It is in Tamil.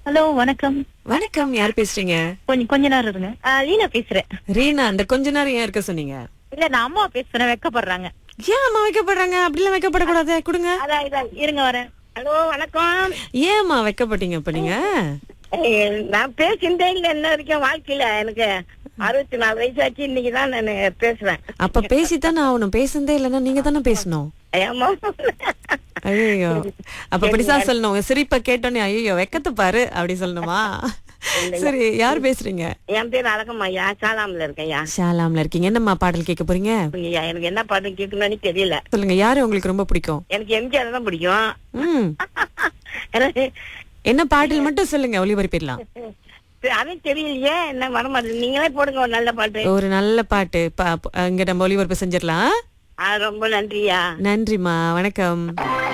ஹலோ, வணக்கம். வணக்கம். யார் பேசுறீங்க? கொஞ்ச நேரம் இருங்க. லீனா பேசுறேன். ரீனா, அந்த கொஞ்ச நேரம் ஏன் இருக்க சொன்னீங்க? இல்ல, நான் அம்மா பேசுறேன், வெக்கப்படுறாங்க. ஏன் அம்மா வைக்கப்படுறாங்க? அப்படிலாம் வைக்கப்படக்கூடாது. கொடுங்க. அதான் இருங்க, வரேன். ஹலோ, வணக்கம். ஏம்மா வைக்கப்பட்டீங்க இப்ப நீங்க? நான் பேசிட்டே இல்ல இன்ன வரைக்கும் வாழ்க்கையில. எனக்கு 64 வயசாச்சு. இன்னைக்குதான் நான் பேசுறேன். அப்ப பேசித்தானே ஆகணும். பேசுனதே இல்லைன்னா நீங்க தானே பேசணும். ஏம்மா? ஐயோ, அப்ப இப்படிதான் சொல்லணும். உங்க சிரிப்பை கேட்டோன்னே ஐயோ வெக்கத்தை பாரு அப்படி சொல்லணுமா? சரி, யார் பேசுறீங்க? என் பேர் அழகம்மா ஐயா. சாலாம்ல இருக்கேன்யா. ஷாலாம்ல இருக்கீங்க. என்னம்மா பாடல் கேட்க போறீங்க? ஐயா, எனக்கு என்ன பாட்டு கேட்கணும்னு தெரியல. சொல்லுங்க, யாரு உங்களுக்கு ரொம்ப பிடிக்கும்? எனக்கு எம்ஜிஆர் தான் பிடிக்கும். ம், என்ன பாடல் மட்டும் சொல்லுங்க, ஒளிபரப்பிடலாம். அதுவும் தெரியலையே, என்ன வரமாட்டேன். நீங்களே போடுங்க ஒரு நல்ல பாட்டு. ஒரு நல்ல பாட்டு இங்க நம்ம ஒளிபரப்பு செஞ்சிடலாம். ரொம்ப நன்றியா. நன்றிம்மா, வணக்கம்.